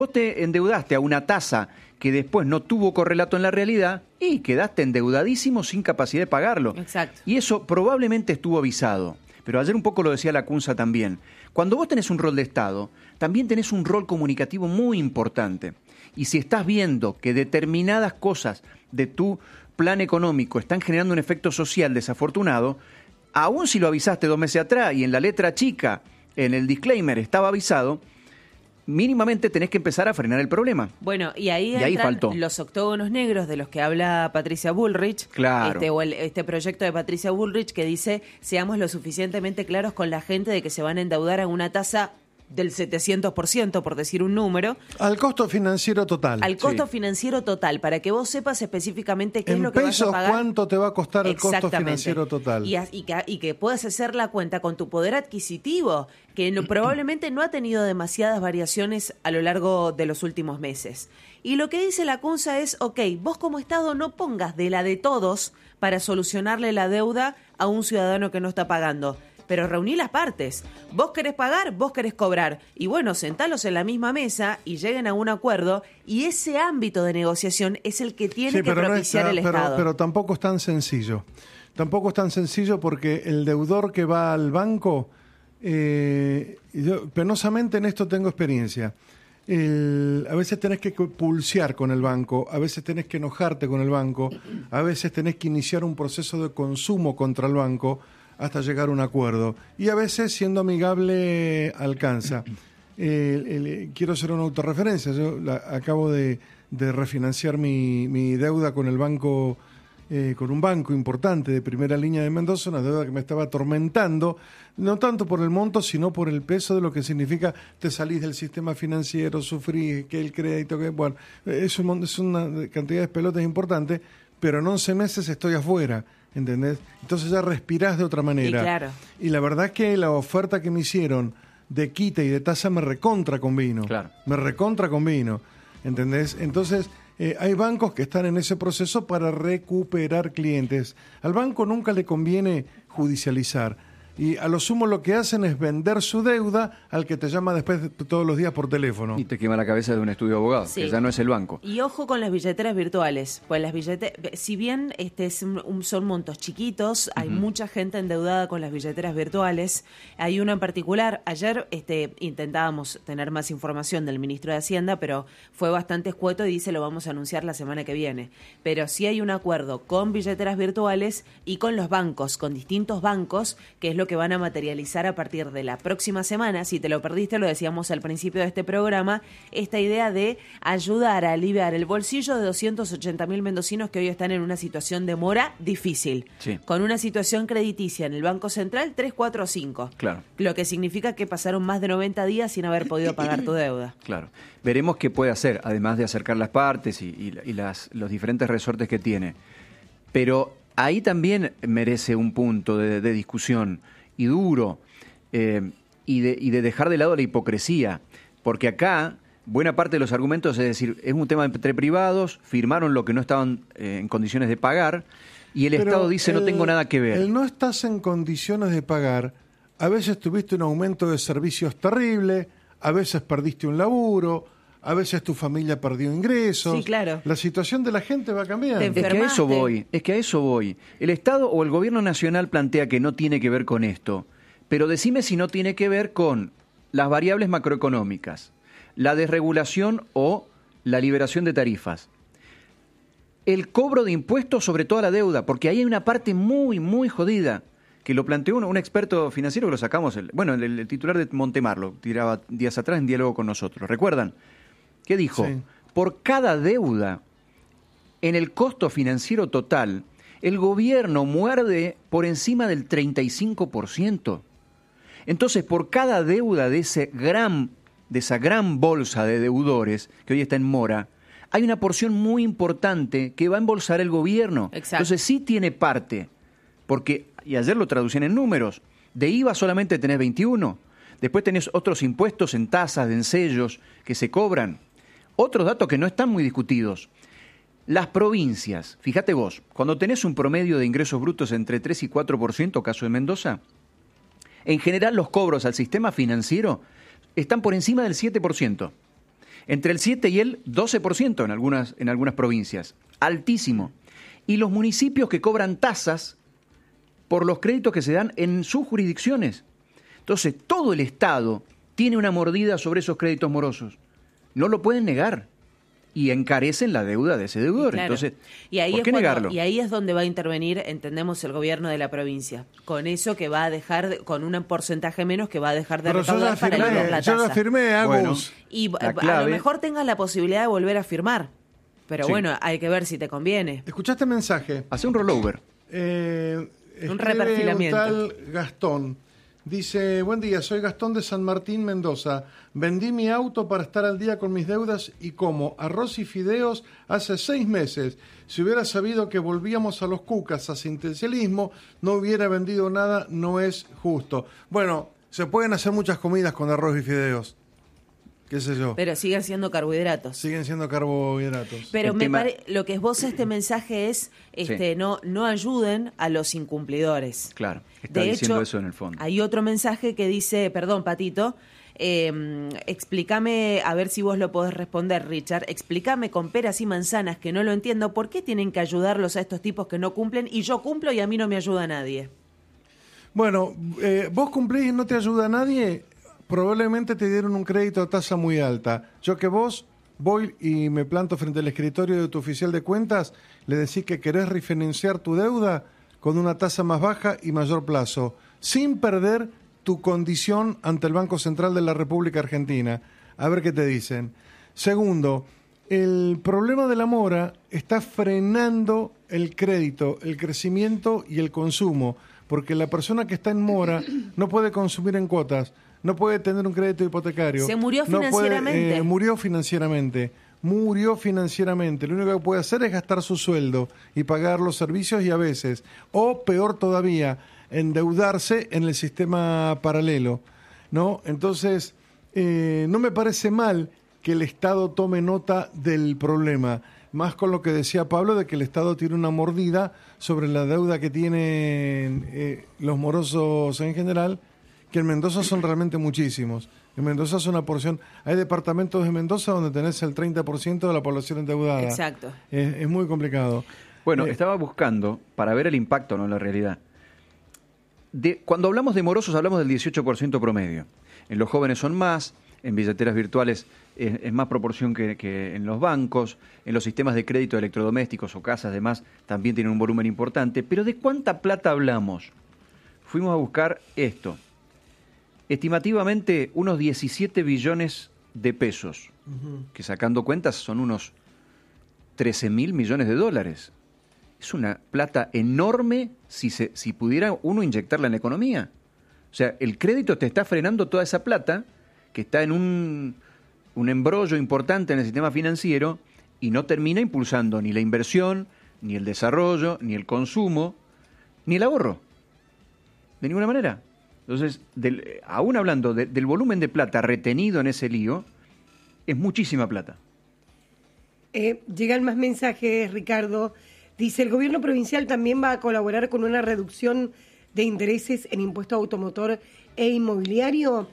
Vos te endeudaste a una tasa que después no tuvo correlato en la realidad y quedaste endeudadísimo sin capacidad de pagarlo. Exacto. Y eso probablemente estuvo avisado. Pero ayer un poco lo decía la Cunza también. Cuando vos tenés un rol de Estado, también tenés un rol comunicativo muy importante. Y si estás viendo que determinadas cosas de tu plan económico están generando un efecto social desafortunado, aún si lo avisaste 2 meses atrás y en la letra chica, en el disclaimer estaba avisado, mínimamente tenés que empezar a frenar el problema. Bueno, y ahí entran faltó los octógonos negros de los que habla Patricia Bullrich, claro. Este proyecto de Patricia Bullrich que dice, seamos lo suficientemente claros con la gente de que se van a endeudar a una tasa del 700%, por decir un número. Al costo financiero total. Al costo financiero total, para que vos sepas específicamente qué es lo que pesos, vas a pagar. ¿cuánto te va a costar el costo financiero total? Y que puedas hacer la cuenta con tu poder adquisitivo, que probablemente no ha tenido demasiadas variaciones a lo largo de los últimos meses. Y lo que dice la Cunza es, ok, vos como Estado no pongas de la de todos para solucionarle la deuda a un ciudadano que no está pagando. Pero reuní las partes. Vos querés pagar, vos querés cobrar. Y bueno, sentalos en la misma mesa y lleguen a un acuerdo. Y ese ámbito de negociación es el que tiene que propiciar el Estado. Pero tampoco es tan sencillo. Tampoco es tan sencillo porque el deudor que va al banco, yo penosamente en esto tengo experiencia. A veces tenés que pulsear con el banco, a veces tenés que enojarte con el banco, a veces tenés que iniciar un proceso de consumo contra el banco hasta llegar a un acuerdo. Y a veces, siendo amigable, alcanza. Quiero hacer una autorreferencia. Yo acabo de refinanciar mi deuda con el banco, con un banco importante de primera línea de Mendoza, una deuda que me estaba atormentando, no tanto por el monto, sino por el peso de lo que significa te salís del sistema financiero, sufrís que el crédito, que bueno, es una cantidad de pelotas importante, pero en 11 meses estoy afuera. ¿Entendés? Entonces ya respirás de otra manera. Y claro. Y la verdad es que la oferta que me hicieron de quita y de tasa me recontra convino. Claro. Me recontra convino. ¿Entendés? Entonces hay bancos que están en ese proceso para recuperar clientes. Al banco nunca le conviene judicializar. Y a lo sumo lo que hacen es vender su deuda al que te llama después todos los días por teléfono. Y te quema la cabeza de un estudio de abogado, Sí. que ya no es el banco. Y ojo con las billeteras virtuales, pues las billeteras, si bien son montos chiquitos, hay mucha gente endeudada con las billeteras virtuales. Hay una en particular, ayer intentábamos tener más información del ministro de Hacienda, pero fue bastante escueto y dice lo vamos a anunciar la semana que viene. Pero sí hay un acuerdo con billeteras virtuales y con los bancos, con distintos bancos, que es lo que van a materializar a partir de la próxima semana. Si te lo perdiste, lo decíamos al principio de este programa, esta idea de ayudar a aliviar el bolsillo de 280.000 mendocinos que hoy están en una situación de mora difícil, Sí. con una situación crediticia en el Banco Central 3, 4 o 5. Claro. Lo que significa que pasaron más de 90 días sin haber podido pagar tu deuda. Claro. Veremos qué puede hacer, además de acercar las partes y los diferentes resortes que tiene. Pero ahí también merece un punto de discusión y duro, y de dejar de lado la hipocresía, porque acá buena parte de los argumentos es decir, es un tema entre privados, firmaron lo que no estaban en condiciones de pagar y el Estado dice no tengo nada que ver. El no estás en condiciones de pagar, a veces tuviste un aumento de servicios terrible, a veces perdiste un laburo, a veces tu familia perdió ingresos. Sí, claro. La situación de la gente va cambiando. Te Es que a eso voy. El Estado o el gobierno nacional plantea que no tiene que ver con esto, pero decime si no tiene que ver con las variables macroeconómicas, la desregulación o la liberación de tarifas, el cobro de impuestos sobre toda la deuda, porque ahí hay una parte muy, muy jodida, que lo planteó un experto financiero que lo sacamos, el titular de Montemar lo tiraba días atrás en diálogo con nosotros, ¿recuerdan? ¿Qué dijo? Sí. Por cada deuda, en el costo financiero total, el gobierno muerde por encima del 35%. Entonces, por cada deuda de esa gran bolsa de deudores que hoy está en mora, hay una porción muy importante que va a embolsar el gobierno. Exacto. Entonces sí tiene parte, porque, y ayer lo traducían en números, de IVA solamente tenés 21, después tenés otros impuestos en tasas, en sellos que se cobran. Otros datos que no están muy discutidos. Las provincias, fíjate vos, cuando tenés un promedio de ingresos brutos entre 3 y 4%, caso de Mendoza, en general los cobros al sistema financiero están por encima del 7%. Entre el 7 y el 12% en algunas provincias. Altísimo. Y los municipios que cobran tasas por los créditos que se dan en sus jurisdicciones. Entonces, todo el Estado tiene una mordida sobre esos créditos morosos. No lo pueden negar. Y encarecen la deuda de ese deudor. Claro. Entonces, y ahí ¿por qué negarlo? Y ahí es donde va a intervenir, entendemos, el gobierno de la provincia. Con eso que va a dejar, con un porcentaje menos que va a dejar de recaudar para liberar la tasa. Yo la firmé, Agus. Bueno, Y a lo mejor tengas la posibilidad de volver a firmar. Pero Sí. bueno, hay que ver si te conviene. ¿Escuchaste el mensaje? Hace un rollover. Un reperfilamiento. tal Gastón. Dice, buen día, soy Gastón de San Martín, Mendoza. Vendí mi auto para estar al día con mis deudas y como arroz y fideos hace 6 meses. Si hubiera sabido que volvíamos a los cucas, asistencialismo, no hubiera vendido nada, no es justo. Bueno, se pueden hacer muchas comidas con arroz y fideos. Qué sé yo. Pero siguen siendo carbohidratos. Siguen siendo carbohidratos. Pero El tema- lo que esboza este mensaje es Sí. no ayuden a los incumplidores. Claro, está De diciendo hecho, eso en el fondo. Hay otro mensaje que dice, perdón, Patito, explícame, a ver si vos lo podés responder, Richard, explícame con peras y manzanas que no lo entiendo, ¿por qué tienen que ayudarlos a estos tipos que no cumplen y yo cumplo y a mí no me ayuda nadie? Bueno, vos cumplís y no te ayuda a nadie, probablemente te dieron un crédito a tasa muy alta. Yo que vos voy y me planto frente al escritorio de tu oficial de cuentas, le decís que querés refinanciar tu deuda con una tasa más baja y mayor plazo, sin perder tu condición ante el Banco Central de la República Argentina. A ver qué te dicen. Segundo, el problema de la mora está frenando el crédito, el crecimiento y el consumo, porque la persona que está en mora no puede consumir en cuotas, no puede tener un crédito hipotecario. Se murió no financieramente. Puede, murió financieramente. Lo único que puede hacer es gastar su sueldo y pagar los servicios y a veces, o peor todavía, endeudarse en el sistema paralelo, ¿no? Entonces, no me parece mal que el Estado tome nota del problema, más con lo que decía Pablo de que el Estado tiene una mordida sobre la deuda que tienen los morosos en general, que en Mendoza son realmente muchísimos. En Mendoza es una porción, hay departamentos de Mendoza donde tenés el 30% de la población endeudada. Exacto. Es muy complicado. Bueno, estaba buscando para ver el impacto, no la realidad. Cuando hablamos de morosos hablamos del 18% promedio. En los jóvenes son más, en billeteras virtuales es más proporción que en los bancos, en los sistemas de crédito de electrodomésticos o casas, además, también tienen un volumen importante. Pero ¿de cuánta plata hablamos? Fuimos a buscar esto. Estimativamente unos 17 billones de pesos, que sacando cuentas son unos 13.000 millones de dólares. Es una plata enorme si pudiera uno inyectarla en la economía. O sea, el crédito te está frenando toda esa plata que está en un embrollo importante en el sistema financiero y no termina impulsando ni la inversión, ni el desarrollo, ni el consumo, ni el ahorro. De ninguna manera. Entonces, aún hablando del volumen de plata retenido en ese lío, es muchísima plata. Llegan más mensajes, Ricardo. Dice, el gobierno provincial también va a colaborar con una reducción de intereses en impuesto automotor e inmobiliario.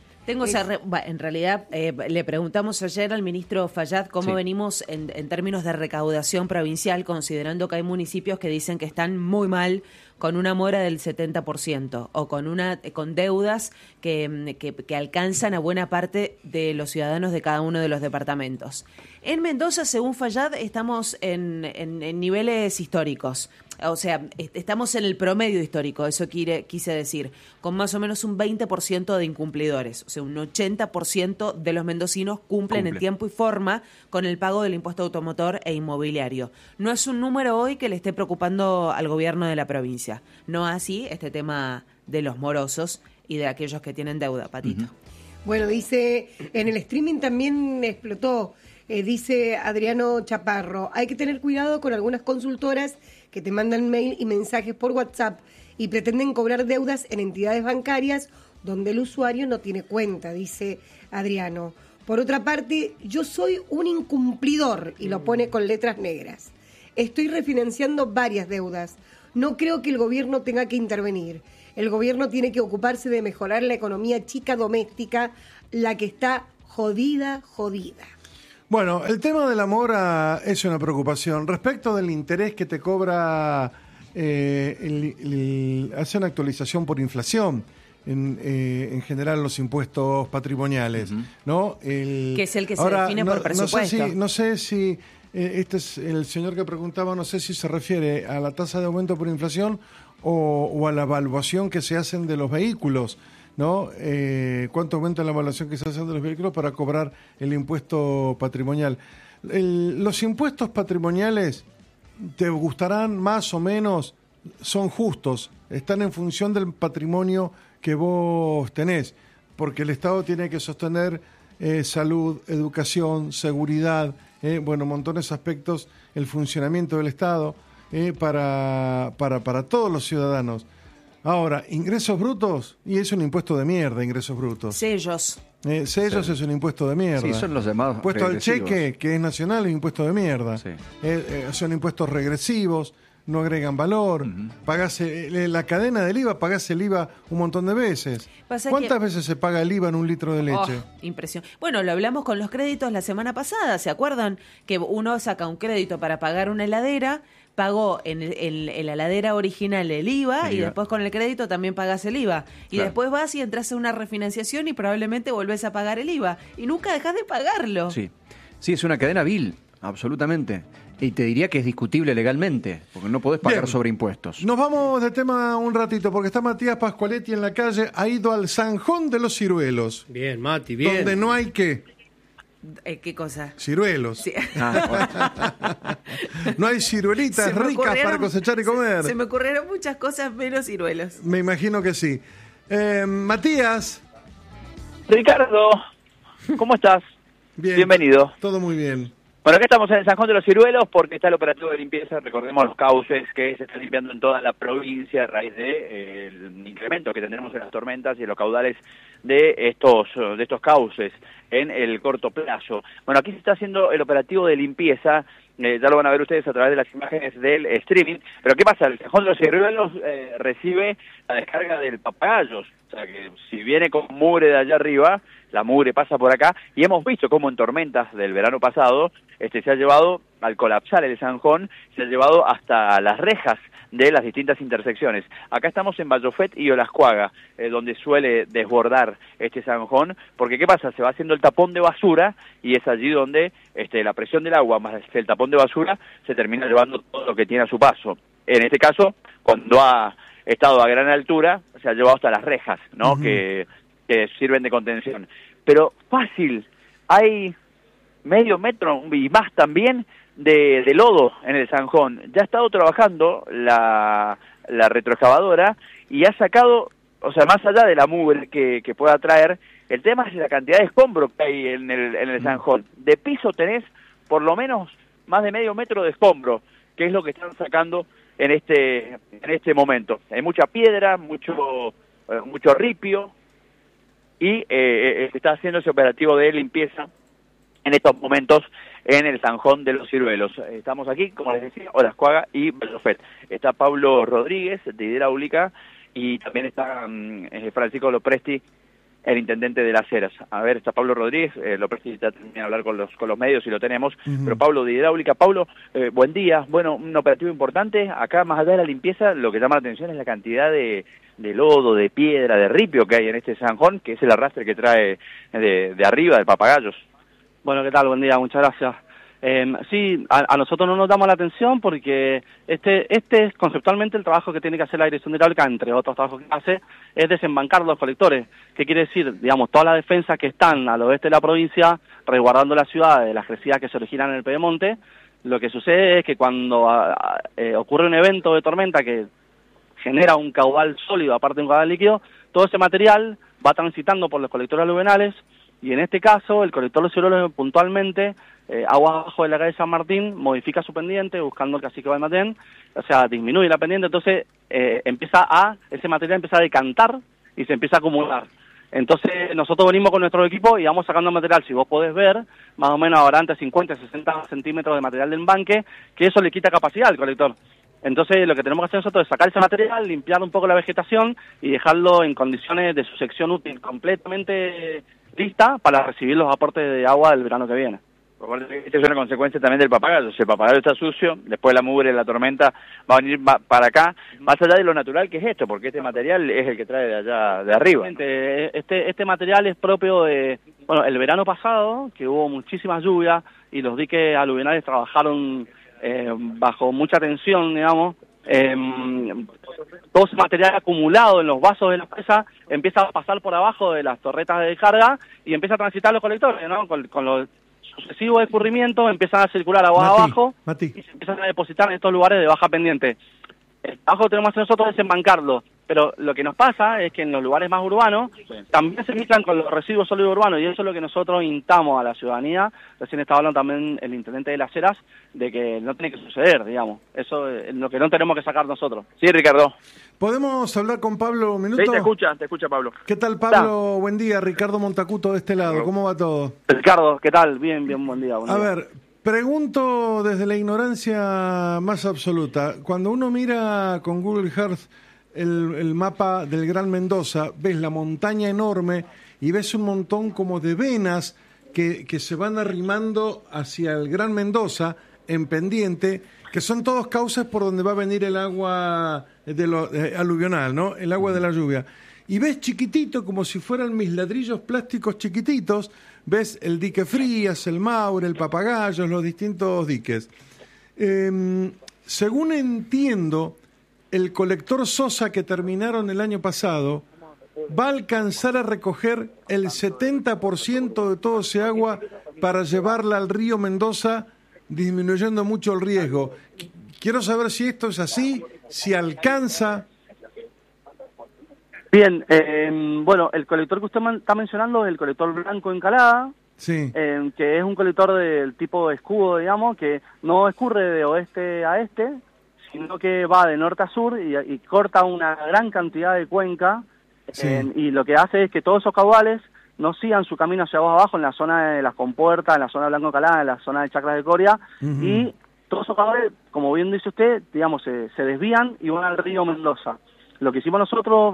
En realidad, le preguntamos ayer al ministro Fayad cómo venimos en términos de recaudación provincial, considerando que hay municipios que dicen que están muy mal con una mora del 70% o con deudas que alcanzan a buena parte de los ciudadanos de cada uno de los departamentos. En Mendoza, según Fayad, estamos en niveles históricos. O sea, estamos en el promedio histórico, eso quise decir, con más o menos un 20% de incumplidores. O sea, un 80% de los mendocinos cumplen en tiempo y forma con el pago del impuesto automotor e inmobiliario. No es un número hoy que le esté preocupando al gobierno de la provincia. No así este tema de los morosos y de aquellos que tienen deuda, Patito. Bueno, dice, en el streaming también explotó, dice Adriano Chaparro, hay que tener cuidado con algunas consultoras que te mandan mail y mensajes por WhatsApp y pretenden cobrar deudas en entidades bancarias donde el usuario no tiene cuenta, dice Adriano. Por otra parte, yo soy un incumplidor, y lo pone con letras negras. Estoy refinanciando varias deudas. No creo que el gobierno tenga que intervenir. El gobierno tiene que ocuparse de mejorar la economía chica doméstica, la que está jodida. Bueno, el tema de la mora es una preocupación. Respecto del interés que te cobra, hace una actualización por inflación. En general los impuestos patrimoniales, ¿no? Que es el que se define por presupuesto. No sé si este es el señor que preguntaba, no sé si se refiere a la tasa de aumento por inflación o a la evaluación que se hacen de los vehículos, ¿no? ¿Cuánto aumenta la evaluación que se hace de los vehículos para cobrar el impuesto patrimonial? Los impuestos patrimoniales, te gustarán más o menos, son justos, están en función del patrimonio que vos tenés, porque el Estado tiene que sostener salud, educación, seguridad, montones de aspectos, el funcionamiento del Estado para todos los ciudadanos. Ahora, ingresos brutos, y es un impuesto de mierda, ingresos brutos. Sellos. Sellos sí. Es un impuesto de mierda. Sí, son los llamados impuesto al cheque, que es nacional, es un impuesto de mierda. Sí. Son impuestos regresivos, no agregan valor. Pagás la cadena del IVA, pagás el IVA un montón de veces. ¿Cuántas veces se paga el IVA en un litro de leche? Impresión. Bueno, lo hablamos con los créditos la semana pasada, ¿se acuerdan? Que uno saca un crédito para pagar una heladera, pagó en la heladera original el IVA y después con el crédito también pagás el IVA. Y claro. Después vas y entras a una refinanciación y probablemente volvés a pagar el IVA. Y nunca dejás de pagarlo. Sí, es una cadena vil, absolutamente. Y te diría que es discutible legalmente, porque no podés pagar sobre impuestos. Nos vamos de tema un ratito, porque está Matías Pascualetti en la calle, ha ido al Zanjón de los Ciruelos. Bien, Mati, bien. Donde no hay ¿qué? ¿Qué cosa? Ciruelos. Sí. No hay ciruelitas ricas para cosechar y comer. Se me ocurrieron muchas cosas menos ciruelos. Me imagino que sí. Matías. Ricardo, ¿cómo estás? Bien. Bienvenido. Todo muy bien. Bueno, acá estamos en el Zanjón de los Ciruelos porque está el operativo de limpieza. Recordemos los cauces que se están limpiando en toda la provincia a raíz de el incremento que tendremos en las tormentas y en los caudales de estos cauces en el corto plazo. Bueno, aquí se está haciendo el operativo de limpieza. Ya lo van a ver ustedes a través de las imágenes del streaming. Pero ¿qué pasa? El Zanjón de los Ciruelos recibe la descarga del Papagayos. O sea que si viene con mugre de allá arriba, la mugre pasa por acá. Y hemos visto cómo en tormentas del verano pasado se ha llevado, al colapsar el Zanjón, se ha llevado hasta las rejas de las distintas intersecciones. Acá estamos en Vallofet y Olascuaga, donde suele desbordar este Zanjón, porque ¿qué pasa? Se va haciendo el tapón de basura y es allí donde la presión del agua más el tapón de basura se termina llevando todo lo que tiene a su paso. En este caso, cuando ha estado a gran altura, se ha llevado hasta las rejas, ¿no? Que sirven de contención. Pero fácil, hay medio metro y más también de lodo en el Zanjón. Ya ha estado trabajando la retroexcavadora y ha sacado, o sea, más allá de la mugre que pueda traer, el tema es la cantidad de escombro que hay en el Zanjón. De piso tenés por lo menos más de medio metro de escombro, que es lo que están sacando en este momento. Hay mucha piedra, mucho ripio, y se está haciendo ese operativo de limpieza en estos momentos en el Zanjón de los Ciruelos. Estamos aquí, como les decía, Olascuaga y Vallofet. Está Pablo Rodríguez, de Hidráulica, y también está Francisco Lopresti, el intendente de Las Heras. A ver, está Pablo Rodríguez, Lopresti ya termina de hablar con los medios y lo tenemos, pero Pablo de Hidráulica. Pablo, buen día. Bueno, un operativo importante. Acá, más allá de la limpieza, lo que llama la atención es la cantidad de lodo, de piedra, de ripio que hay en este Zanjón, que es el arrastre que trae de arriba, del Papagayos. Bueno, ¿qué tal? Buen día, muchas gracias. Sí, a nosotros no nos damos la atención porque este es conceptualmente el trabajo que tiene que hacer la Dirección de Hidráulica, entre otros trabajos que hace, es desembancar los colectores. ¿Qué quiere decir? Digamos, todas las defensas que están al oeste de la provincia, resguardando la ciudad de las crecidas que se originan en el Pedemonte. Lo que sucede es que cuando ocurre un evento de tormenta que genera un caudal sólido, aparte de un caudal líquido, todo ese material va transitando por los colectores aluviales. Y en este caso, el colector de los Ciruelos puntualmente, agua abajo de la calle San Martín, modifica su pendiente buscando el Cacique Balmatén, o sea, disminuye la pendiente, entonces ese material empieza a decantar y se empieza a acumular. Entonces nosotros venimos con nuestro equipo y vamos sacando material. Si vos podés ver, más o menos habrá entre 50 y 60 centímetros de material de embanque, que eso le quita capacidad al colector. Entonces lo que tenemos que hacer nosotros es sacar ese material, limpiar un poco la vegetación y dejarlo en condiciones de su sección útil completamente lista para recibir los aportes de agua del verano que viene. Esta es una consecuencia también del papagayo. Si el papagayo está sucio, después la mugre, la tormenta va a venir para acá, más allá de lo natural que es esto, porque este material es el que trae de allá de arriba. Este material es propio de, bueno, el verano pasado, que hubo muchísimas lluvias y los diques aluviales trabajaron bajo mucha tensión, digamos. Todo ese material acumulado en los vasos de la presa empieza a pasar por abajo de las torretas de descarga y empieza a transitar los colectores, ¿no? Con los sucesivos escurrimientos empiezan a circular aguas abajo y se empiezan a depositar en estos lugares de baja pendiente. El trabajo que tenemos que hacer nosotros es embancarlo, pero lo que nos pasa es que en los lugares más urbanos también se mezclan con los residuos sólidos urbanos y eso es lo que nosotros instamos a la ciudadanía. Recién estaba hablando también el intendente de Las Heras de que no tiene que suceder, digamos. Eso es lo que no tenemos que sacar nosotros. Sí, Ricardo. ¿Podemos hablar con Pablo un minuto? Sí, te escucha Pablo. ¿Qué tal, Pablo? Buen día, Ricardo Montacuto de este lado. ¿Cómo va todo? Ricardo, ¿qué tal? Bien, buen día. A ver, pregunto desde la ignorancia más absoluta. Cuando uno mira con Google Earth el mapa del Gran Mendoza, ves la montaña enorme y ves un montón como de venas que se van arrimando hacia el Gran Mendoza en pendiente, que son todos cauces por donde va a venir el agua aluvional, ¿no? El agua de la lluvia. Y ves chiquitito, como si fueran mis ladrillos plásticos chiquititos, ves el dique Frías, el Maure, el Papagayo, los distintos diques. Según entiendo, el colector Sosa que terminaron el año pasado va a alcanzar a recoger el 70% de todo ese agua para llevarla al río Mendoza, disminuyendo mucho el riesgo. Quiero saber si esto es así, si alcanza. Bien, bueno, el colector que usted está mencionando es el colector blanco Encalada, sí. Que es un colector del tipo de escudo, digamos, que no escurre de oeste a este, sino que va de norte a sur y corta una gran cantidad de cuenca, sí. Y lo que hace es que todos esos caudales no sigan su camino hacia abajo en la zona de las compuertas, en la zona de Blanco Encalada, en la zona de Chacras de Coria, y todos esos caudales, como bien dice usted, digamos, se desvían y van al río Mendoza. Lo que hicimos nosotros,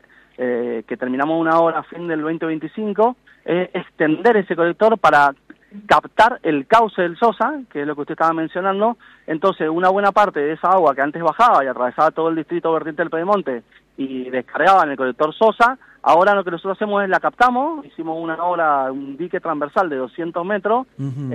que terminamos una hora a fin del 2025, es extender ese colector para captar el cauce del Sosa, que es lo que usted estaba mencionando. Entonces, una buena parte de esa agua que antes bajaba y atravesaba todo el distrito vertiente del Pedemonte y descargaba en el colector Sosa, ahora lo que nosotros hacemos es la captamos, hicimos una obra, un dique transversal de 200 metros,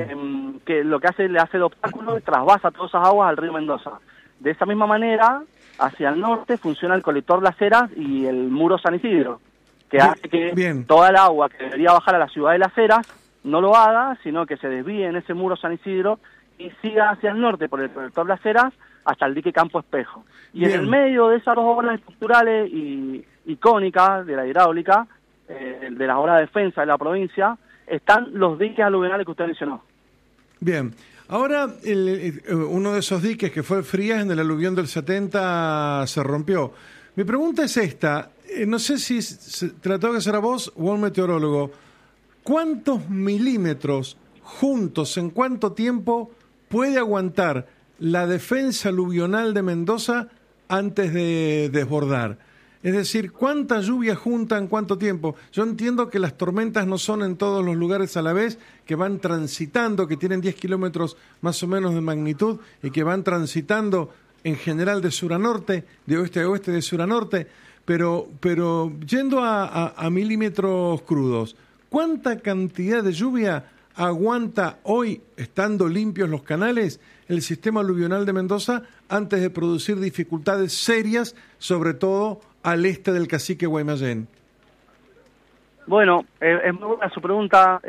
que lo que hace, le hace de obstáculo y trasvasa todas esas aguas al río Mendoza. De esa misma manera, hacia el norte funciona el colector Las Heras y el muro San Isidro, que hace que toda el agua que debería bajar a la ciudad de Las Heras no lo haga, sino que se desvíe en ese muro San Isidro y siga hacia el norte por el colector Las Heras hasta el dique Campo Espejo. Y en el medio de esas dos obras estructurales y icónicas de la hidráulica, de las obras de defensa de la provincia, están los diques aluvionales que usted mencionó. Bien. Ahora, uno de esos diques que fue Frías en el aluvión del 70 se rompió. Mi pregunta es esta, no sé si te la tengo que hacer a vos o a un meteorólogo. ¿Cuántos milímetros juntos, en cuánto tiempo puede aguantar la defensa aluvional de Mendoza antes de desbordar? Es decir, ¿cuánta lluvia junta en cuánto tiempo? Yo entiendo que las tormentas no son en todos los lugares a la vez, que van transitando, que tienen 10 kilómetros más o menos de magnitud y que van transitando en general de sur a norte, de oeste a oeste, de sur a norte, pero yendo a milímetros crudos, ¿cuánta cantidad de lluvia aguanta hoy, estando limpios los canales, el sistema aluvional de Mendoza antes de producir dificultades serias, sobre todo al este del cacique Guaymallén? Bueno, es muy buena su pregunta.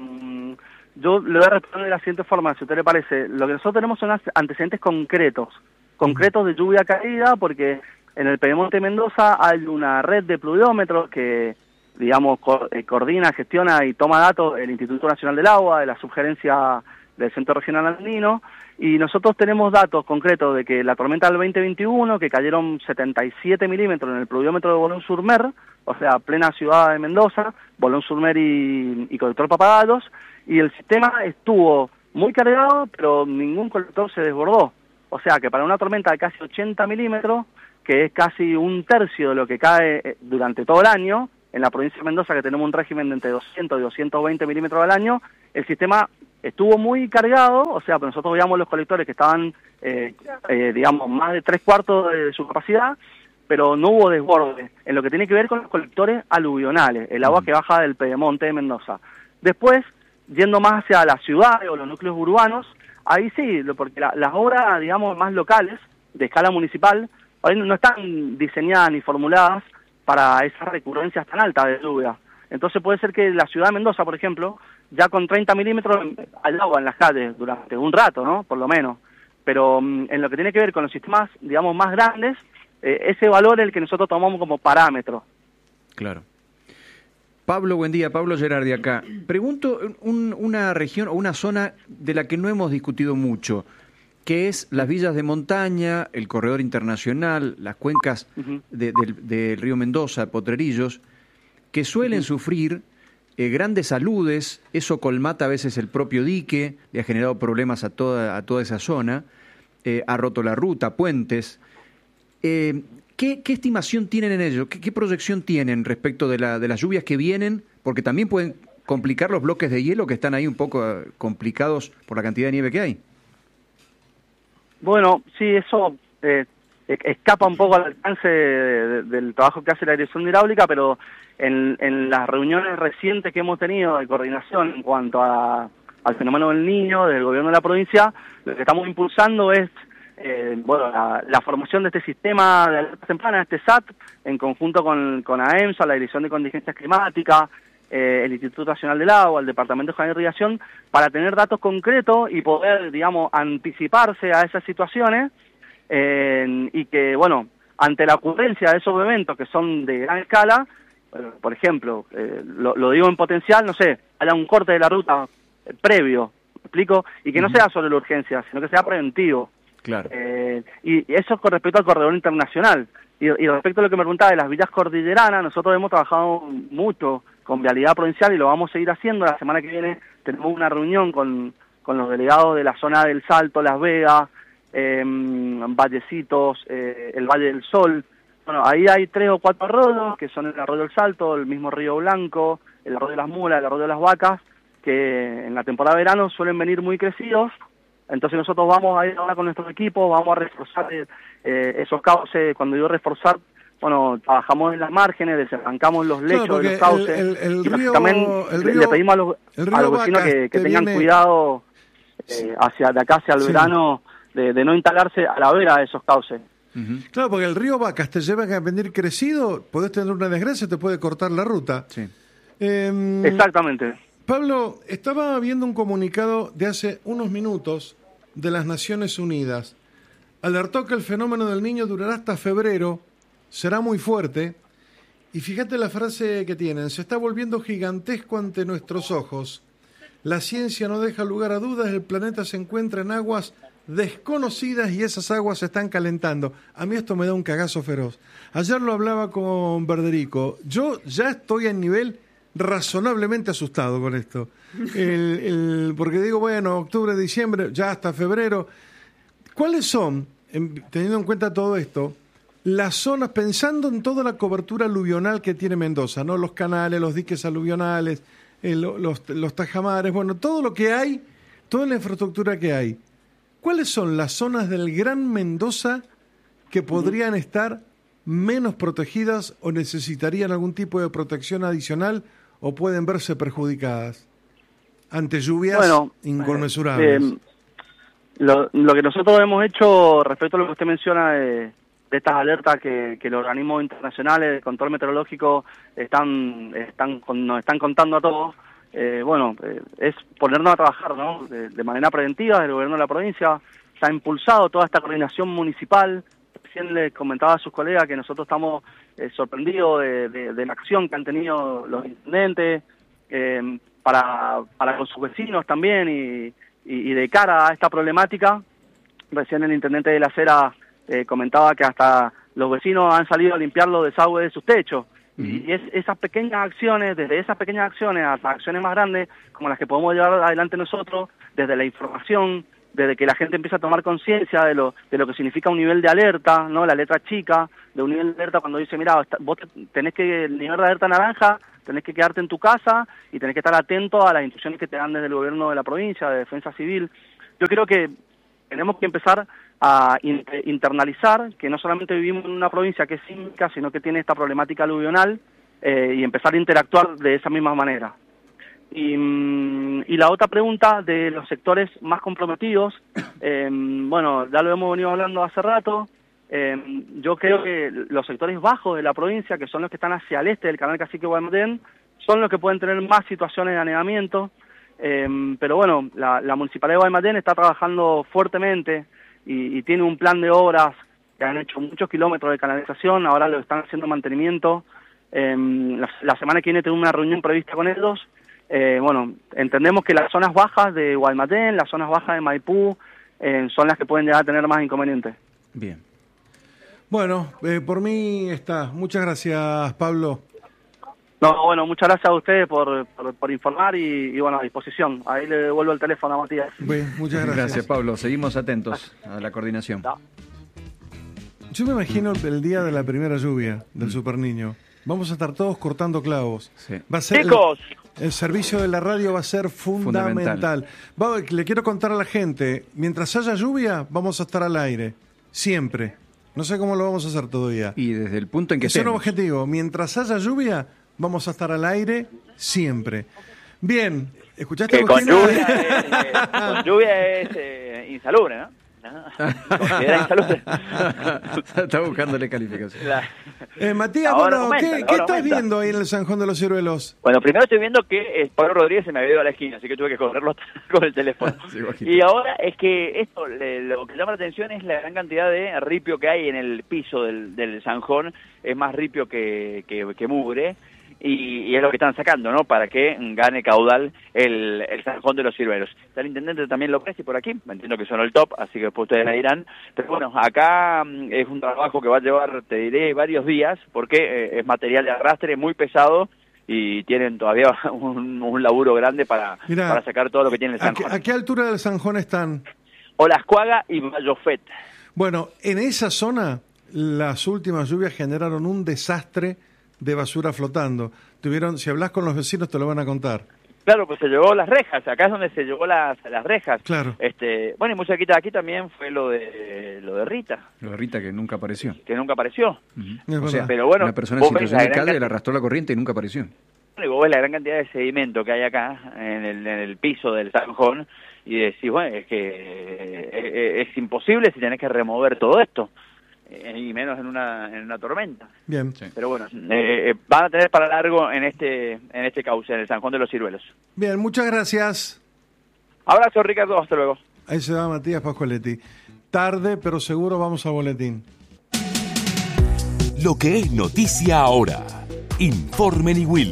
Yo le voy a responder de la siguiente forma, si a usted le parece. Lo que nosotros tenemos son antecedentes concretos de lluvia caída, porque en el Pedemonte Mendoza hay una red de pluviómetros que, digamos, coordina, gestiona y toma datos el Instituto Nacional del Agua, de la subgerencia del Centro Regional Andino, y nosotros tenemos datos concretos de que la tormenta del 2021, que cayeron 77 milímetros en el pluviómetro de Bolón-Surmer, o sea, plena ciudad de Mendoza, Bolón-Surmer y colector Papagayos, y el sistema estuvo muy cargado, pero ningún colector se desbordó. O sea, que para una tormenta de casi 80 milímetros, que es casi un tercio de lo que cae durante todo el año, en la provincia de Mendoza, que tenemos un régimen de entre 200 y 220 milímetros al año, el sistema estuvo muy cargado, o sea, nosotros veíamos los colectores que estaban, digamos, más de 3/4 de su capacidad, pero no hubo desborde en lo que tiene que ver con los colectores aluvionales, el agua que baja del pedemonte de Mendoza. Después, yendo más hacia las ciudades o los núcleos urbanos, ahí sí, porque las obras, digamos, más locales, de escala municipal, ahí no están diseñadas ni formuladas para esas recurrencias tan altas de lluvia. Entonces puede ser que la ciudad de Mendoza, por ejemplo, ya con 30 milímetros hay agua en las calles durante un rato, ¿no? Por lo menos. Pero en lo que tiene que ver con los sistemas, digamos, más grandes, ese valor es el que nosotros tomamos como parámetro. Claro. Pablo, buen día. Pablo Gerardi acá. Pregunto una región o una zona de la que no hemos discutido mucho, que es las villas de montaña, el corredor internacional, las cuencas del río Mendoza, Potrerillos, que suelen sufrir grandes aludes. Eso colmata a veces el propio dique, le ha generado problemas a toda esa zona, ha roto la ruta, puentes. ¿Qué estimación tienen en ello? ¿Qué proyección tienen respecto de las lluvias que vienen? Porque también pueden complicar los bloques de hielo que están ahí un poco complicados por la cantidad de nieve que hay. Bueno, sí, eso escapa un poco al alcance del trabajo que hace la dirección hidráulica, pero en las reuniones recientes que hemos tenido de coordinación en cuanto al fenómeno del Niño, del gobierno de la provincia, lo que estamos impulsando es la formación de este sistema de alerta temprana, este SAT, en conjunto con AEMSA, la Dirección de Contingencias Climáticas, el Instituto Nacional del Agua, el Departamento de Irrigación, para tener datos concretos y poder, digamos, anticiparse a esas situaciones y que, bueno, ante la ocurrencia de esos eventos que son de gran escala, por ejemplo, lo digo en potencial, no sé, haya un corte de la ruta previo, ¿me explico? Y que no sea sobre la urgencia, sino que sea preventivo. Claro. Y eso con respecto al corredor internacional. Y respecto a lo que me preguntaba de las villas cordilleranas, nosotros hemos trabajado mucho con Vialidad Provincial y lo vamos a seguir haciendo. La semana que viene tenemos una reunión con los delegados de la zona del Salto, Las Vegas, Vallecitos, el Valle del Sol. Bueno, ahí hay 3 o 4 arroyos, que son el arroyo del Salto, el mismo Río Blanco, el arroyo de las Mulas, el arroyo de las Vacas, que en la temporada de verano suelen venir muy crecidos. Entonces nosotros vamos a ir ahora con nuestros equipos, vamos a reforzar esos cauces. Cuando digo reforzar, bueno, trabajamos en las márgenes, desarrancamos los lechos de los cauces. El río, le pedimos a los vecinos que tengan cuidado de acá hacia el verano, de no instalarse a la vera de esos cauces. Claro, porque el río Vacas te lleva a venir crecido, podés tener una desgracia, te puede cortar la ruta. Sí. Exactamente. Pablo, estaba viendo un comunicado de hace unos minutos de las Naciones Unidas. Alertó que el fenómeno del Niño durará hasta febrero, será muy fuerte. Y fíjate la frase que tienen: se está volviendo gigantesco ante nuestros ojos. La ciencia no deja lugar a dudas, el planeta se encuentra en aguas desconocidas y esas aguas se están calentando. A mí esto me da un cagazo feroz. Ayer lo hablaba con Berderico. Yo ya estoy en nivel razonablemente asustado con esto. Porque digo, bueno, octubre, diciembre, ya hasta febrero. ¿Cuáles son, teniendo en cuenta todo esto, las zonas, pensando en toda la cobertura aluvional que tiene Mendoza, ¿no? Los canales, los diques aluvionales, los tajamares, bueno, todo lo que hay, toda la infraestructura que hay. ¿Cuáles son las zonas del Gran Mendoza que podrían estar menos protegidas o necesitarían algún tipo de protección adicional o pueden verse perjudicadas ante lluvias inconmensurables? Lo que nosotros hemos hecho respecto a lo que usted menciona de estas alertas que los organismos internacionales de control meteorológico nos están contando a todos, es ponernos a trabajar, ¿no? De manera preventiva desde el gobierno de la provincia. Se ha impulsado toda esta coordinación municipal. Recién les comentaba a sus colegas que nosotros estamos sorprendidos de la acción que han tenido los intendentes para con sus vecinos también y de cara a esta problemática. Recién el intendente de La Cera comentaba que hasta los vecinos han salido a limpiar los desagües de sus techos. Y esas pequeñas acciones, desde esas pequeñas acciones hasta acciones más grandes, como las que podemos llevar adelante nosotros, desde la información, desde que la gente empieza a tomar conciencia de lo que significa un nivel de alerta, ¿no? La letra chica de un nivel de alerta, cuando dice, mira, vos tenés que, el nivel de alerta naranja, tenés que quedarte en tu casa y tenés que estar atento a las instrucciones que te dan desde el gobierno de la provincia, de defensa civil. Yo creo que tenemos que empezar a internalizar que no solamente vivimos en una provincia que es sísmica, sino que tiene esta problemática aluvional, y empezar a interactuar de esa misma manera. Y la otra pregunta de los sectores más comprometidos, bueno, ya lo hemos venido hablando hace rato. Yo creo que los sectores bajos de la provincia, que son los que están hacia el este del canal Cacique Guaymallén, son los que pueden tener más situaciones de anegamiento, pero bueno, la Municipalidad de Guaymallén está trabajando fuertemente y tiene un plan de obras que han hecho muchos kilómetros de canalización, ahora lo están haciendo mantenimiento. La semana que viene tengo una reunión prevista con ellos. Bueno, entendemos que las zonas bajas de Guaymallén, las zonas bajas de Maipú, son las que pueden llegar a tener más inconvenientes. Bien. Bueno, por mí está. Muchas gracias, Pablo. No, bueno, muchas gracias a ustedes por informar y bueno, a disposición. Ahí le devuelvo el teléfono a Matías. Bien, muchas gracias. Gracias, Pablo. Seguimos atentos a la coordinación. No. Yo me imagino el día de la primera lluvia del Super Niño. Vamos a estar todos cortando clavos. Sí. Va a ser Chicos, el servicio de la radio va a ser fundamental. Le quiero contar a la gente, mientras haya lluvia, vamos a estar al aire. Siempre. No sé cómo lo vamos a hacer todavía. Y desde el punto en que Es un estemos. objetivo. Mientras haya lluvia, vamos a estar al aire siempre. Bien. ¿Escuchaste, que con Agustina? lluvia es insalubre, ¿no? Considera insalubre. Está buscándole calificación. Matías, Ahora bueno, aumenta, ¿qué ahora estás aumenta. viendo ahí en el San Juan de los Ciruelos? Bueno, primero estoy viendo que Pablo Rodríguez se me había ido a la esquina, así que tuve que correrlo con el teléfono. Sí, bajito. Y ahora es que esto, lo que llama la atención es la gran cantidad de ripio que hay en el piso del Sanjón. Es más ripio que mugre. Y es lo que están sacando, ¿no? Para que gane caudal el Sanjón de los Ciruelos. Está el intendente también López y por aquí, entiendo que son el top, así que después ustedes me dirán. Pero bueno, acá es un trabajo que va a llevar, te diré, varios días, porque es material de arrastre muy pesado y tienen todavía un laburo grande para sacar todo lo que tiene el Sanjón. ¿A qué altura del Sanjón están? Olascuaga y Mayofet. Bueno, en esa zona las últimas lluvias generaron un desastre de basura flotando. Si hablas con los vecinos te lo van a contar. Claro, pues se llevó las rejas, acá es donde se llevó las rejas. Claro. Bueno, y muy cerquita de aquí también fue lo de Rita. Lo de Rita que nunca apareció. Que nunca apareció. Es O sea, verdad. Pero bueno, una persona en vos ves situación la de gran calle le cantidad- arrastró la corriente y nunca apareció. y vos ves la gran cantidad de sedimento que hay acá en el piso del Sanjón y decís, bueno, es que es imposible si tenés que remover todo esto. Y menos en una tormenta. Bien. Sí. Pero bueno, van a tener para largo en este cauce, en el Sanjón de los Ciruelos. Bien, muchas gracias. Abrazo, Ricardo, hasta luego. Ahí se va Matías Pascualetti. Tarde, pero seguro vamos al boletín. Lo que es noticia ahora. Informen y Will.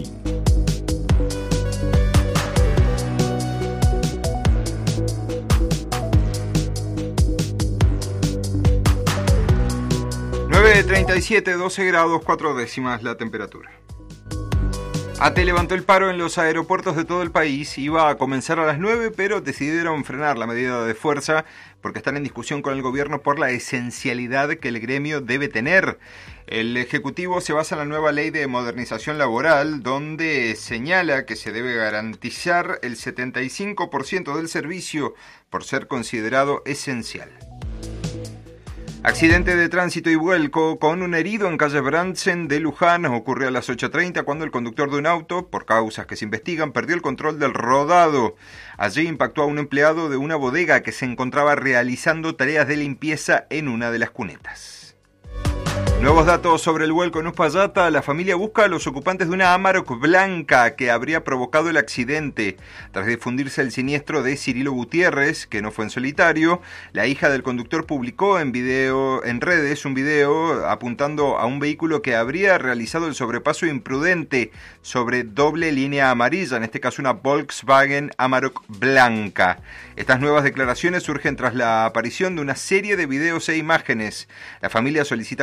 De 37, 12 grados, 4 décimas la temperatura. ATE levantó el paro en los aeropuertos de todo el país. Iba a comenzar a las 9, pero decidieron frenar la medida de fuerza porque están en discusión con el gobierno por la esencialidad que el gremio debe tener. El Ejecutivo se basa en la nueva ley de modernización laboral, donde señala que se debe garantizar el 75% del servicio por ser considerado esencial. Accidente de tránsito y vuelco con un herido en calle Brandsen de Luján. Ocurrió a las 8:30 cuando el conductor de un auto, por causas que se investigan, perdió el control del rodado. Allí impactó a un empleado de una bodega que se encontraba realizando tareas de limpieza en una de las cunetas. Nuevos datos sobre el vuelco en Uspallata. La familia busca a los ocupantes de una Amarok blanca que habría provocado el accidente. Tras difundirse el siniestro de Cirilo Gutiérrez, que no fue en solitario, la hija del conductor publicó en redes un video apuntando a un vehículo que habría realizado el sobrepaso imprudente sobre doble línea amarilla, en este caso una Volkswagen Amarok blanca. Estas nuevas declaraciones surgen tras la aparición de una serie de videos e imágenes. La familia solicita colaboración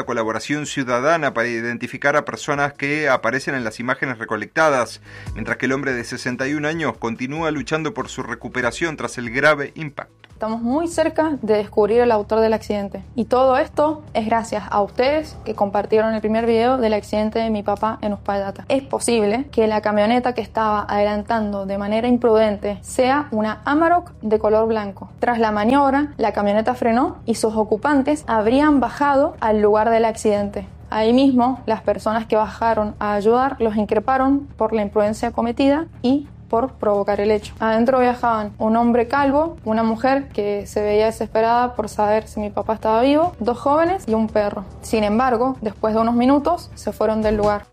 Participación Ciudadana para identificar a personas que aparecen en las imágenes recolectadas, mientras que el hombre de 61 años continúa luchando por su recuperación tras el grave impacto. Estamos muy cerca de descubrir el autor del accidente. Y todo esto es gracias a ustedes que compartieron el primer video del accidente de mi papá en Uspallata. Es posible que la camioneta que estaba adelantando de manera imprudente sea una Amarok de color blanco. Tras la maniobra, la camioneta frenó y sus ocupantes habrían bajado al lugar del accidente. Ahí mismo, las personas que bajaron a ayudar los increparon por la imprudencia cometida y por provocar el hecho. Adentro viajaban un hombre calvo, una mujer que se veía desesperada por saber si mi papá estaba vivo, 2 jóvenes y un perro. Sin embargo, después de unos minutos, se fueron del lugar.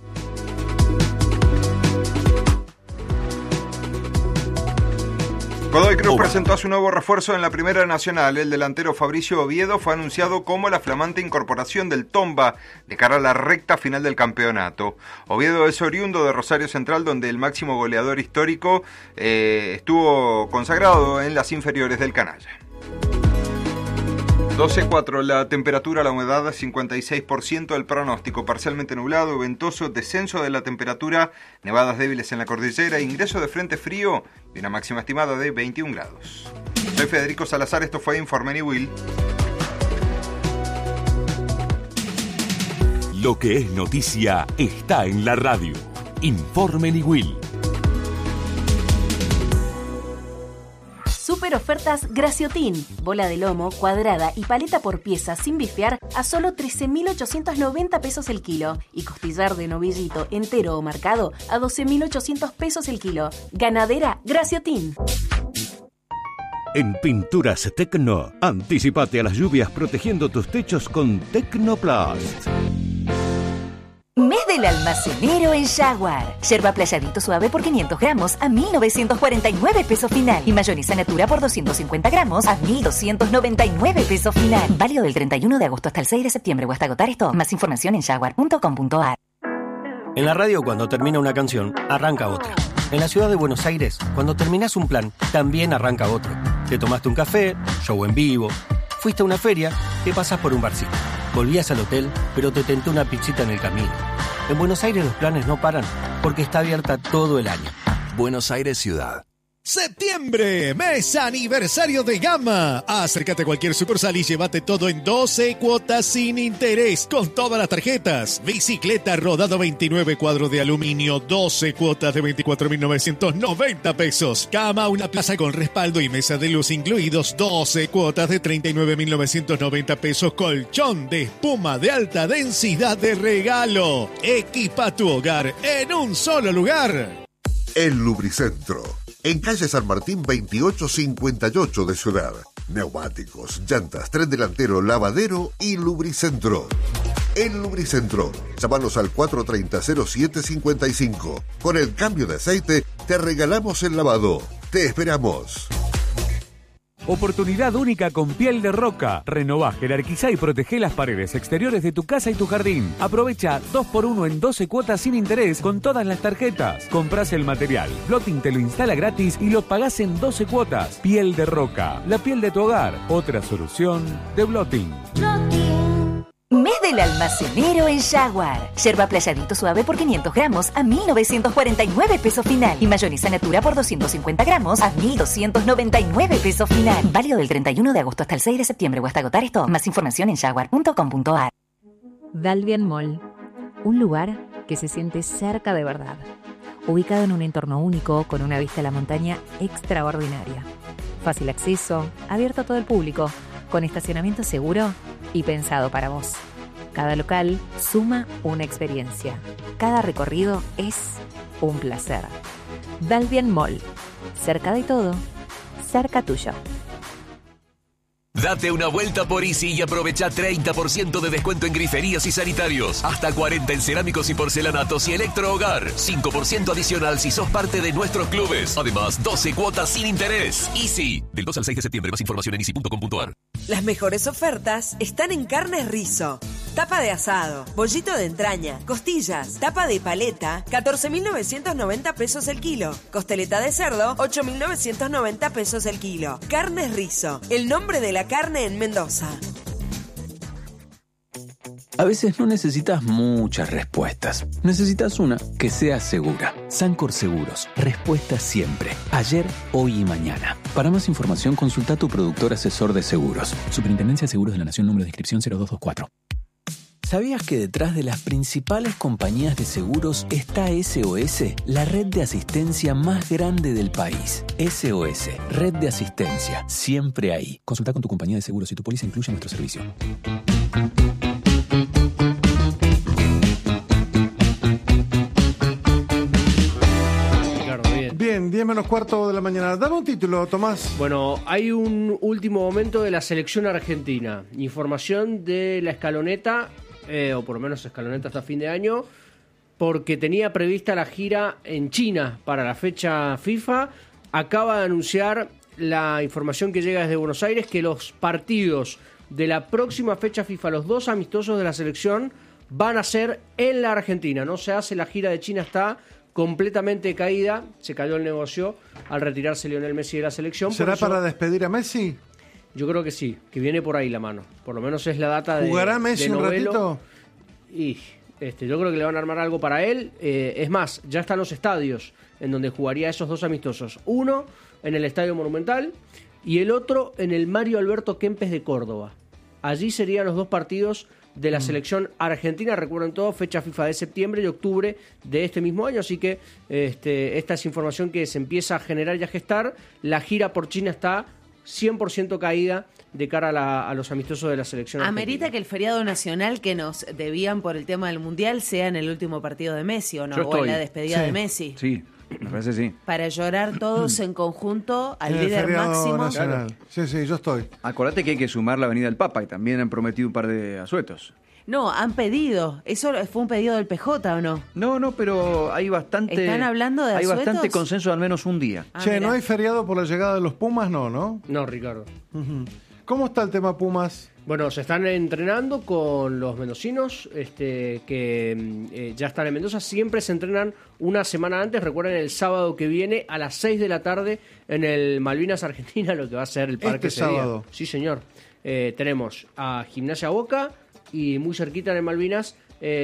Godoy Cruz presentó a su nuevo refuerzo en la Primera Nacional. El delantero Fabricio Oviedo fue anunciado como la flamante incorporación del Tomba de cara a la recta final del campeonato. Oviedo es oriundo de Rosario Central, donde el máximo goleador histórico estuvo consagrado en las inferiores del Canalla. 12:04, la temperatura, la humedad 56%, el pronóstico parcialmente nublado, ventoso, descenso de la temperatura, nevadas débiles en la cordillera, ingreso de frente frío y una máxima estimada de 21 grados. Soy Federico Salazar, esto fue Informe Niwil. Lo que es noticia está en la radio. Informe Niwil. Super ofertas Graciotin. Bola de lomo, cuadrada y paleta por pieza sin bifear a solo 13.890 pesos el kilo. Y costillar de novillito entero o marcado a 12.800 pesos el kilo. Ganadera Graciotin. En Pinturas Tecno, anticipate a las lluvias protegiendo tus techos con Tecnoplast. Mes del almacenero en Jaguar. Yerba playadito suave por 500 gramos a 1.949 pesos final. Y mayonesa natura por 250 gramos a 1.299 pesos final. Válido del 31 de agosto hasta el 6 de septiembre o hasta agotar esto. Más información en jaguar.com.ar. En la radio, cuando termina una canción, arranca otra. En la ciudad de Buenos Aires, cuando terminás un plan, también arranca otro. Te tomaste un café, show en vivo, fuiste a una feria, te pasás por un barcito. Volvías al hotel, pero te tentó una pizzita en el camino. En Buenos Aires los planes no paran, porque está abierta todo el año. Buenos Aires Ciudad. Septiembre, mes aniversario de Gama. Acércate a cualquier sucursal y llévate todo en 12 cuotas sin interés con todas las tarjetas. Bicicleta rodado 29 cuadros de aluminio, 12 cuotas de 24.990 pesos. Cama, una plaza con respaldo y mesa de luz incluidos, 12 cuotas de 39.990 pesos. Colchón de espuma de alta densidad de regalo. Equipa tu hogar en un solo lugar. El Lubricentro. En calle San Martín 2858 de Ciudad. Neumáticos, llantas, tren delantero, lavadero y Lubricentro. El Lubricentro. Llámanos al 430-0755. Con el cambio de aceite te regalamos el lavado. Te esperamos. Oportunidad única con Piel de Roca. Renová, jerarquizá y protegé las paredes exteriores de tu casa y tu jardín. Aprovecha 2x1 en 12 cuotas sin interés con todas las tarjetas. Comprás el material, Blotting te lo instala gratis y lo pagás en 12 cuotas. Piel de Roca, la piel de tu hogar. Otra solución de Blotting. Mes del almacenero en Jaguar. Yerba playadito suave por 500 gramos a 1.949 pesos final. Y mayonesa natura por 250 gramos a 1.299 pesos final. Válido del 31 de agosto hasta el 6 de septiembre o hasta agotar esto. Más información en jaguar.com.ar. Dalvian Mall. Un lugar que se siente cerca de verdad. Ubicado en un entorno único con una vista a la montaña extraordinaria. Fácil acceso, abierto a todo el público, con estacionamiento seguro y pensado para vos. Cada local suma una experiencia. Cada recorrido es un placer. Dalvian Mall. Cerca de todo, cerca tuyo. Date una vuelta por Easy y aprovecha 30% de descuento en griferías y sanitarios. Hasta 40 en cerámicos y porcelanatos y electrohogar. 5% adicional si sos parte de nuestros clubes. Además, 12 cuotas sin interés. Easy. Del 2 al 6 de septiembre. Más información en easy.com.ar. Las mejores ofertas están en Carnes Rizo. Tapa de asado, bollito de entraña, costillas, tapa de paleta, 14.990 pesos el kilo. Costeleta de cerdo, 8.990 pesos el kilo. Carnes Rizo, el nombre de la carne en Mendoza. A veces no necesitas muchas respuestas. Necesitas una que sea segura. Sancor Seguros. Respuesta siempre. Ayer, hoy y mañana. Para más información, consulta a tu productor asesor de seguros. Superintendencia de Seguros de la Nación, número de inscripción 0224. ¿Sabías que detrás de las principales compañías de seguros está SOS, la red de asistencia más grande del país? SOS, red de asistencia, siempre ahí. Consulta con tu compañía de seguros si tu póliza incluye nuestro servicio. Bien, 10 menos cuarto de la mañana. Dame un título, Tomás. Bueno, hay un último momento de la selección argentina. Información de la escaloneta, o por lo menos escaloneta hasta fin de año, porque tenía prevista la gira en China para la fecha FIFA. Acaba de anunciar la información que llega desde Buenos Aires que los partidos de la próxima fecha FIFA, los 2 amistosos de la selección, van a ser en la Argentina. No se hace la gira de China, está completamente caída, se cayó el negocio al retirarse Lionel Messi de la selección. ¿Será para despedir a Messi? Yo creo que sí, que viene por ahí la mano. Por lo menos es la data de ¿Jugará Messi de un ratito? Y yo creo que le van a armar algo para él. Es más, ya están los estadios en donde jugaría esos 2 amistosos. Uno en el Estadio Monumental y el otro en el Mario Alberto Kempes de Córdoba. Allí serían los 2 partidos de la selección argentina. Recuerden todo, fecha FIFA de septiembre y octubre de este mismo año, así que esta es información que se empieza a generar y a gestar. La gira por China está 100% caída de cara a los amistosos de la selección argentina. Amerita que el feriado nacional que nos debían por el tema del Mundial sea en el último partido de Messi, ¿o no? O en la despedida de Messi. Sí, me parece sí. Para llorar todos en conjunto al líder máximo. Nacional. Sí, yo estoy. Acordate que hay que sumar la Avenida del Papa, y también han prometido un par de asuetos. No, han pedido. ¿Eso fue un pedido del PJ o no? No, pero hay bastante... ¿Están hablando de asuetos? Hay bastante consenso, al menos un día. Che, ¿no hay feriado por la llegada de los Pumas? No, Ricardo. ¿Cómo está el tema Pumas? Bueno, se están entrenando con los mendocinos que ya están en Mendoza. Siempre se entrenan una semana antes. Recuerden, el sábado que viene a las 6 de la tarde en el Malvinas Argentina, lo que va a ser el parque este sábado. Sí, señor. Tenemos a Gimnasia Boca y muy cerquita en el Malvinas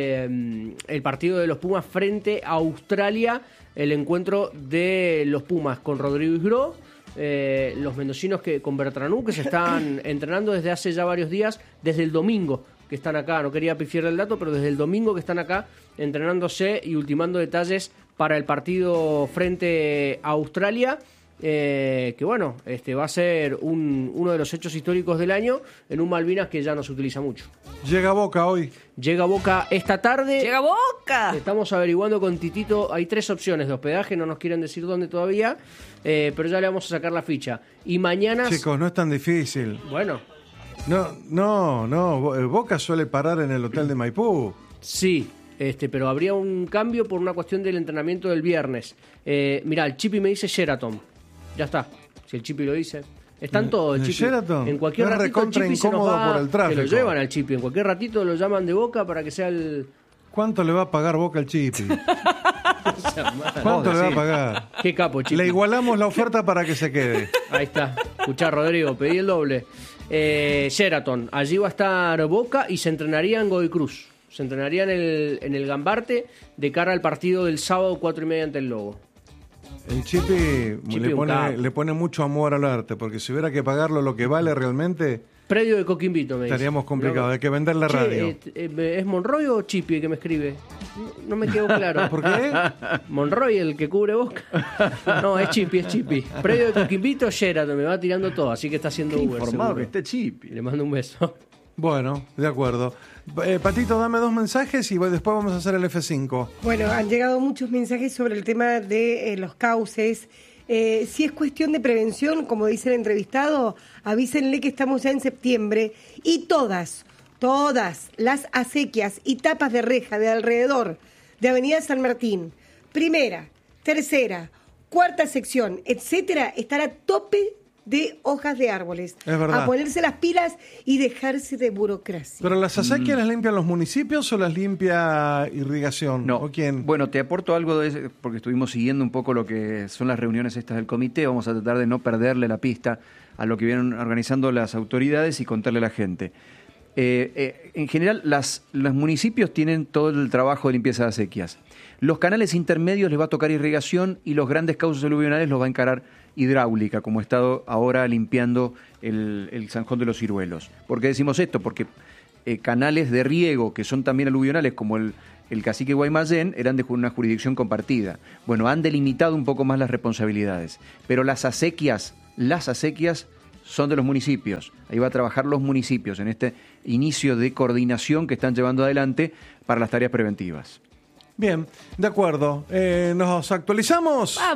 el partido de los Pumas frente a Australia, el encuentro de los Pumas con Rodrigo Isgro. Los mendocinos con Bertranú, que se están entrenando desde hace ya varios días, desde el domingo que están acá, no quería pifiar el dato, pero desde el domingo que están acá entrenándose y ultimando detalles para el partido frente a Australia, que bueno, va a ser uno de los hechos históricos del año en un Malvinas que ya no se utiliza mucho. Llega Boca hoy. Llega Boca esta tarde. ¡Llega Boca! Estamos averiguando con Titito, hay 3 opciones de hospedaje, no nos quieren decir dónde todavía, pero ya le vamos a sacar la ficha. Y mañana... Chicos, no es tan difícil. Bueno. No, Boca suele parar en el hotel de Maipú. Sí, pero habría un cambio por una cuestión del entrenamiento del viernes. Mirá, el Chipi me dice Sheraton. Ya está, si el Chipi lo dice. Están todos, el Chipi. Sheraton? En cualquier ratito el Chipi se nos va, por el tráfico. Se lo llevan al Chipi. En cualquier ratito lo llaman de Boca para que sea el... ¿Cuánto le va a pagar Boca al Chipi? ¿Cuánto le va a pagar? Qué capo, Chipi. Le igualamos la oferta para que se quede. Ahí está. Escuchá, Rodrigo, pedí el doble. Sheraton. Allí va a estar Boca y se entrenaría en Godoy Cruz. Se entrenaría en el Gambarte de cara al partido del sábado 4:30 ante el Lobo. El Chipi le pone mucho amor al arte, porque si hubiera que pagarlo lo que vale realmente... Predio de Coquimbito, me dice. Estaríamos complicados, hay que vender la radio. ¿Es Monroy o Chipi el que me escribe? No me quedó claro. ¿Por qué? Monroy, el que cubre Boca. No, es Chipi. Predio de Coquimbito, Sheraton, me va tirando todo, así que está haciendo Qué Uber. informado seguro. que esté Chipi. Le mando un beso. Bueno, de acuerdo. Patito, dame 2 mensajes y después vamos a hacer el F5. Bueno, han llegado muchos mensajes sobre el tema de los cauces. Si es cuestión de prevención, como dice el entrevistado, avísenle que estamos ya en septiembre y todas las acequias y tapas de reja de alrededor de Avenida San Martín, primera, tercera, cuarta sección, etcétera, están a tope de hojas de árboles. Es verdad. A ponerse las pilas y dejarse de burocracia. ¿Pero las acequias las limpian los municipios o las limpia Irrigación? No. ¿O quién? Bueno, te aporto algo de eso, porque estuvimos siguiendo un poco lo que son las reuniones estas del comité. Vamos a tratar de no perderle la pista a lo que vienen organizando las autoridades y contarle a la gente. En general, los municipios tienen todo el trabajo de limpieza de acequias. Los canales intermedios les va a tocar irrigación y los grandes cauces aluvionales los va a encarar hidráulica, como ha estado ahora limpiando el Zanjón de los Ciruelos. ¿Por qué decimos esto? Porque canales de riego, que son también aluvionales, como el Cacique Guaymallén, eran de una jurisdicción compartida. Bueno, han delimitado un poco más las responsabilidades, pero las acequias son de los municipios. Ahí va a trabajar los municipios en este inicio de coordinación que están llevando adelante para las tareas preventivas. Bien, de acuerdo. ¿Nos actualizamos?